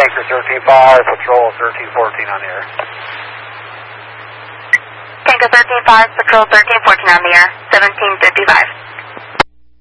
Tanker 13-5, Patrol 13-14 on the air. Tanker 13-5, Patrol 13-14 on the air, 1755.